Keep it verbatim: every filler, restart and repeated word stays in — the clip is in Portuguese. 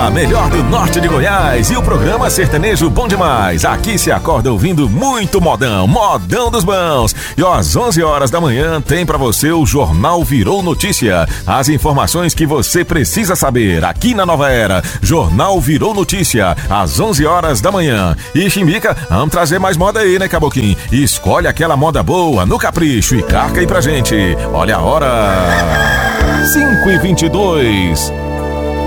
a melhor do norte de Goiás e o programa Sertanejo Bom Demais. Aqui se acorda ouvindo muito modão, modão dos bons. E ó, às onze horas da manhã tem pra você o Jornal Virou Notícia. As informações que você precisa saber aqui na Nova Era. Jornal Virou Notícia, às onze horas da manhã. E Chimbica, vamos trazer mais moda aí, né, Caboquinho? Escolhe aquela moda boa no capricho e carca aí pra gente. Olha a hora. cinco e vinte e dois.